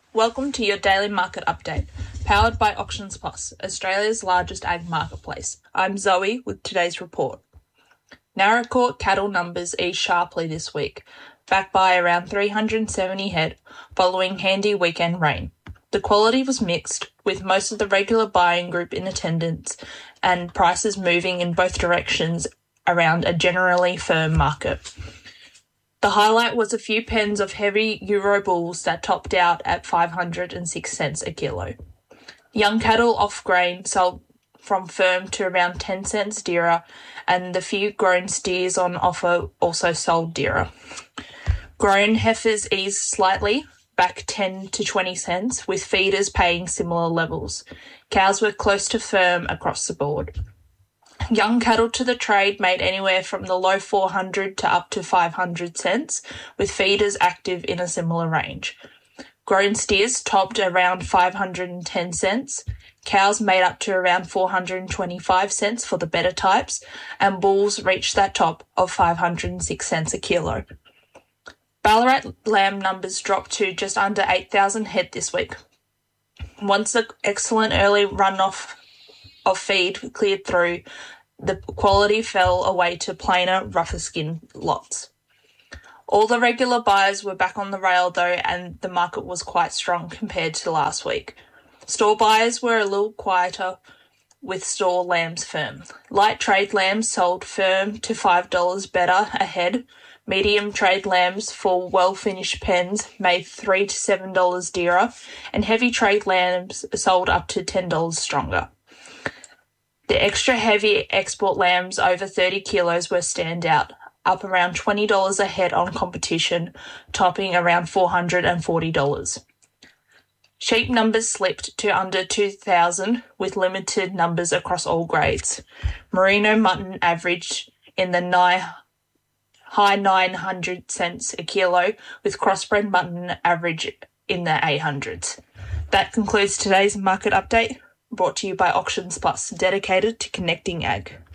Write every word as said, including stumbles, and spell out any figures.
Welcome to your daily market update, powered by Auctions Plus, Australia's largest ag marketplace. I'm Zoe with today's report. Naracoorte cattle numbers eased sharply this week, back by around three hundred seventy head following handy weekend rain. The quality was mixed, with most of the regular buying group in attendance and prices moving in both directions around a generally firm market. The highlight was a few pens of heavy Euro bulls that topped out at five hundred six cents a kilo. Young cattle off grain sold from firm to around ten cents dearer, and the few grown steers on offer also sold dearer. Grown heifers eased slightly, back ten to twenty cents, with feeders paying similar levels. Cows were close to firm across the board. Young cattle to the trade made anywhere from the low four hundred to up to five hundred cents, with feeders active in a similar range. Grown steers topped around five hundred ten cents. Cows made up to around four hundred twenty-five cents for the better types, and bulls reached that top of five hundred six cents a kilo. Ballarat lamb numbers dropped to just under eight thousand head this week. Once the excellent early runoff of feed cleared through, the quality fell away to plainer, rougher skin lots. All the regular buyers were back on the rail though, and the market was quite strong compared to last week. Store buyers were a little quieter, with store lambs firm. Light trade lambs sold firm to five dollars better a head. Medium trade lambs for well-finished pens made three to seven dollars dearer, and heavy trade lambs sold up to ten dollars stronger. The extra heavy export lambs over thirty kilos were standout, up around twenty dollars a head on competition, topping around four hundred forty dollars. Sheep numbers slipped to under two thousand, with limited numbers across all grades. Merino mutton averaged in the nigh high nine hundred cents a kilo, with crossbred mutton average in the eight hundreds. That concludes today's market update, brought to you by Auctions Plus, dedicated to connecting ag.